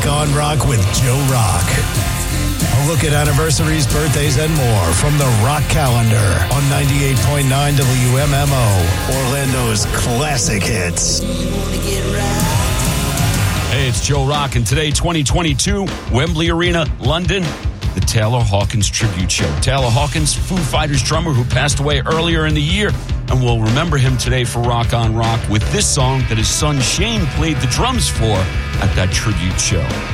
Rock on Rock with Joe Rock. A look at anniversaries, birthdays, and more from the Rock Calendar on 98.9 WMMO, Orlando's classic hits. Hey, it's Joe Rock, and today, 2022, Wembley Arena, London, the Taylor Hawkins Tribute Show. Taylor Hawkins, Foo Fighters drummer who passed away earlier in the year, and we'll remember him today for Rock on Rock with this song that his son Shane played the drums for at that tribute show.